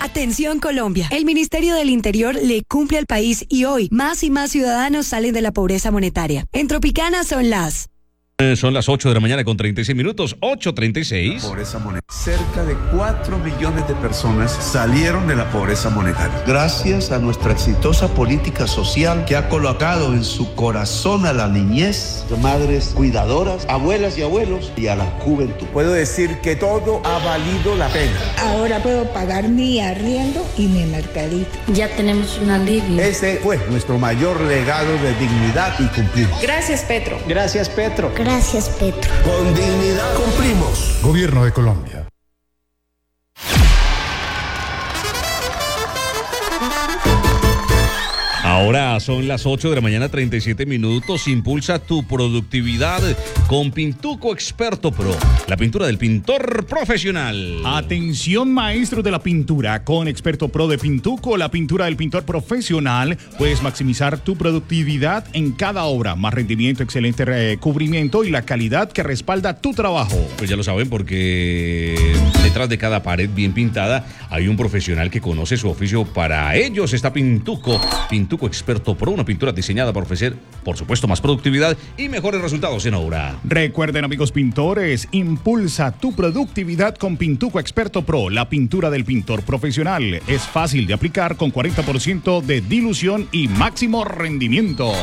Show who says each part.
Speaker 1: Atención Colombia, el Ministerio del Interior le cumple al país y hoy más y más ciudadanos salen de la pobreza monetaria. En Tropicana son las
Speaker 2: 8 de la mañana con 36 minutos, 8:36.
Speaker 3: Pobreza monetaria. Cerca de 4 millones de personas salieron de la pobreza monetaria. Gracias a nuestra exitosa política social que ha colocado en su corazón a la niñez, madres cuidadoras, abuelas y abuelos y a la juventud. Puedo decir que todo ha valido la pena.
Speaker 4: Ahora puedo pagar mi arriendo y mi mercadito.
Speaker 5: Ya tenemos un alivio.
Speaker 3: Ese fue nuestro mayor legado de dignidad y cumplimos.
Speaker 6: Gracias, Petro.
Speaker 3: Gracias, Petro.
Speaker 4: Gracias, Petro.
Speaker 3: Con dignidad cumplimos.
Speaker 7: Gobierno de Colombia.
Speaker 2: Ahora son las 8 de la mañana, 37 minutos. Impulsa tu productividad con Pintuco Experto Pro, la pintura del pintor profesional.
Speaker 8: Atención, maestros de la pintura. Con Experto Pro de Pintuco, la pintura del pintor profesional, puedes maximizar tu productividad en cada obra. Más rendimiento, excelente cubrimiento y la calidad que respalda tu trabajo.
Speaker 2: Pues ya lo saben, porque detrás de cada pared bien pintada hay un profesional que conoce su oficio. Para ellos está Pintuco Experto Pro, una pintura diseñada para ofrecer, por supuesto, más productividad y mejores resultados en obra.
Speaker 8: Recuerden, amigos pintores, impulsa tu productividad con Pintuco Experto Pro, la pintura del pintor profesional. Es fácil de aplicar con 40% de dilución y máximo rendimiento.